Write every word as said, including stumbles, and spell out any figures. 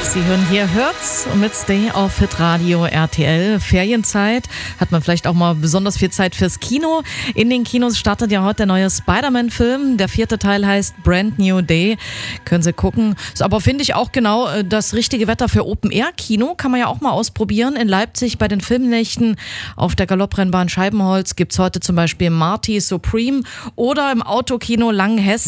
Sie hören hier Hört's mit Stay auf Hitradio R T L. Ferienzeit, hat man vielleicht auch mal besonders viel Zeit fürs Kino. In den Kinos startet ja heute der neue Spider-Man-Film. Der vierte Teil heißt Brand New Day. Können Sie gucken. Ist aber, finde ich, auch genau das richtige Wetter für Open-Air-Kino. Kann man ja auch mal ausprobieren. In Leipzig bei den Filmnächten auf der Galopprennbahn Scheibenholz gibt es heute zum Beispiel Marty Supreme oder im Autokino Langenhessen